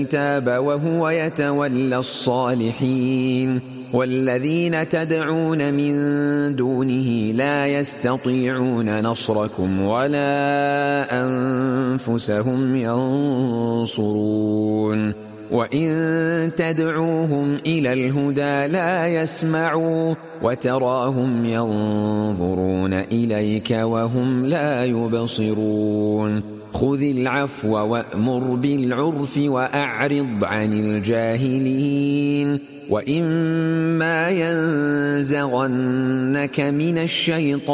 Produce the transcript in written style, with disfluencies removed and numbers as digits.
تاب وهو يتولى الصالحين والذين تدعون من دونه لا يستطيعون نصركم ولا أنفسهم ينصرون وإن تدعوهم إلى الهدى لا يسمعوا وتراهم ينظرون إليك وهم لا يبصرون خذ العفو وأمر بالعرف وأعرض عن الجاهلين وإما ينزغنك من الشيطان